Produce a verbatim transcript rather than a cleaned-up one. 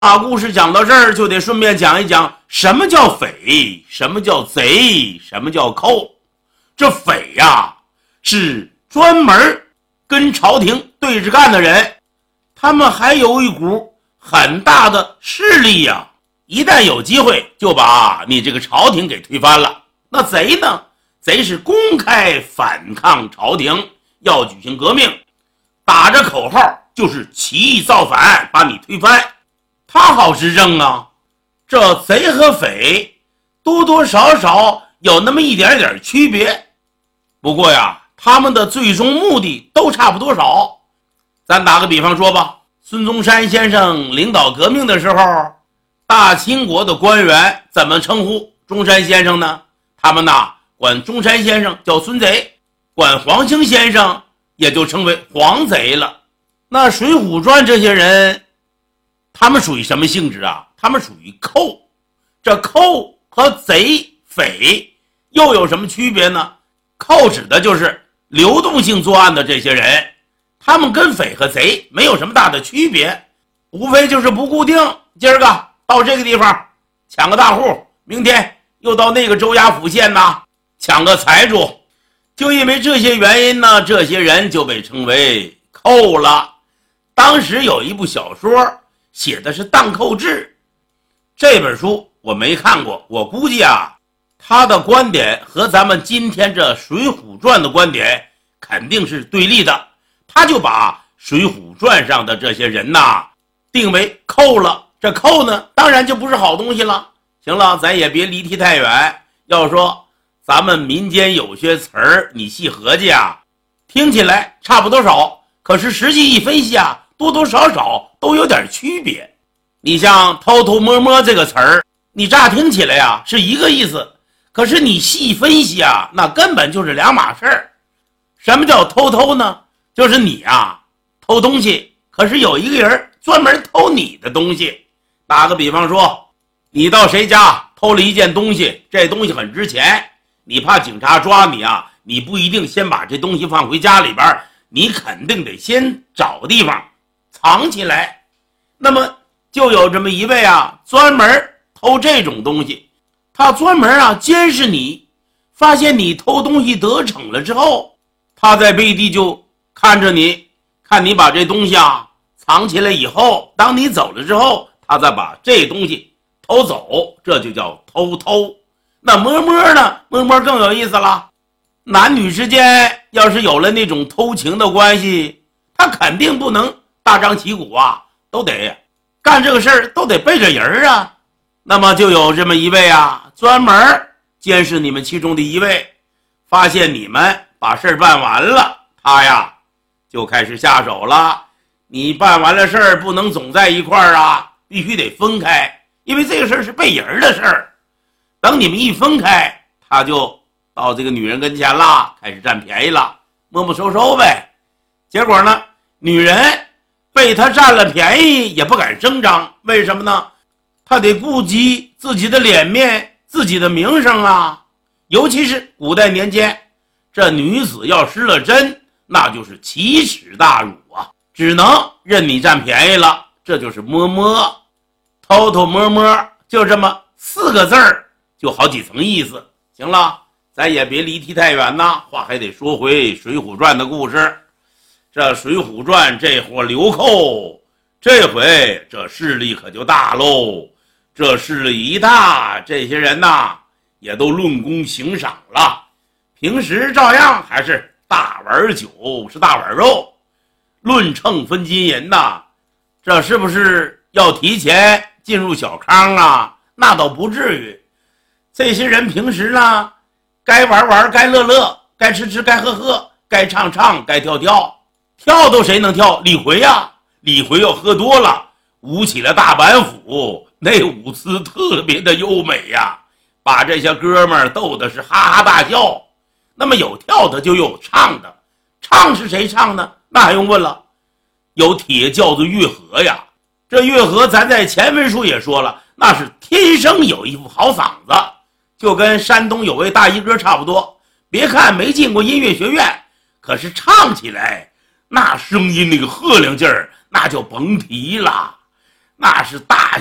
把故事讲到这儿，就得顺便讲一讲什么叫匪，什么叫贼，什么叫寇。这匪呀、啊，是专门跟朝廷对着干的人，他们还有一股很大的势力呀、啊，一旦有机会就把你这个朝廷给推翻了。那贼呢？贼是公开反抗朝廷，要举行革命，打着口号就是起义造反，把你推翻。他好执政啊。这贼和匪多多少少有那么一点点区别，不过呀，他们的最终目的都差不多少。咱打个比方说吧，孙中山先生领导革命的时候，大清国的官员怎么称呼中山先生呢？他们呐管中山先生叫孙贼，管黄兴先生也就称为黄贼了。那水浒传这些人，他们属于什么性质啊？他们属于寇。这寇和贼匪又有什么区别呢？寇指的就是流动性作案的这些人，他们跟匪和贼没有什么大的区别，无非就是不固定，今儿个到这个地方抢个大户，明天又到那个州衙府县呐抢个财主。就因为这些原因呢，这些人就被称为寇了。当时有一部小说写的是荡寇志，这本书我没看过，我估计啊他的观点和咱们今天这水浒传的观点肯定是对立的。他就把水浒传上的这些人呐定为寇了。这寇呢当然就不是好东西了。行了，咱也别离题太远，要说咱们民间有些词儿，你细合计啊，听起来差不多少，可是实际一分析啊，多多少少都有点区别。你像偷偷摸摸这个词儿，你乍听起来呀是一个意思，可是你细分析啊，那根本就是两码事儿。什么叫偷偷呢？就是你啊偷东西，可是有一个人专门偷你的东西。打个比方说，你到谁家偷了一件东西，这东西很值钱，你怕警察抓你啊，你不一定先把这东西放回家里边，你肯定得先找个地方藏起来。那么就有这么一位啊专门偷这种东西，他专门啊监视你，发现你偷东西得逞了之后，他在背地就看着你，看你把这东西啊藏起来以后，当你走了之后，他再把这东西偷走，这就叫偷偷。那摸摸呢？摸摸更有意思了。男女之间要是有了那种偷情的关系，他肯定不能大张旗鼓啊，都得干这个事儿，都得背着人啊。那么就有这么一位啊，专门监视你们其中的一位，发现你们把事儿办完了，他呀就开始下手了。你办完了事儿不能总在一块儿啊，必须得分开，因为这个事儿是背人的事儿。等你们一分开，他就到这个女人跟前了，开始占便宜了，摸摸收收呗。结果呢，女人被他占了便宜也不敢声张，为什么呢？他得顾及自己的脸面，自己的名声啊。尤其是古代年间，这女子要失了贞，那就是奇耻大辱啊，只能任你占便宜了。这就是摸摸，偷偷摸摸，就这么四个字儿，就好几层意思。行了，咱也别离题太远呐，话还得说回水浒传的故事。这水浒传这伙流寇，这回这势力可就大喽。这势力一大，这些人呐也都论功行赏了，平时照样还是大碗酒是大碗肉，论秤分金银呐，这是不是要提前进入小康啊？那倒不至于。这些人平时呢该玩玩，该乐乐，该吃吃，该喝喝，该唱唱，该跳跳。跳都谁能跳？李逵呀、啊，李逵要喝多了，舞起了大板斧，那舞姿特别的优美呀，把这些哥们儿逗的是哈哈大笑。那么有跳的就有唱的，唱是谁唱呢？那还用问了，有铁轿子月河呀。这月河咱在前文书也说了，那是天生有一副好嗓子，就跟山东有位大衣哥差不多。别看没进过音乐学院，可是唱起来那声音那个赫亮劲儿，那就甭提了，那是大